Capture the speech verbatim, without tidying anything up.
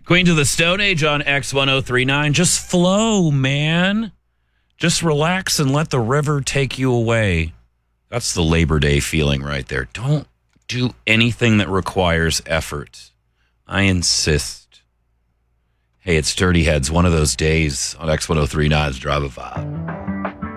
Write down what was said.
Queens of the Stone Age on X ten thirty-nine. Just flow, man. Just relax and let the river take you away. That's the Labor Day feeling right there. Don't do anything that requires effort. I insist. Hey, it's Dirty Heads, one of those days on X ten thirty-nine's Drive a Vibe.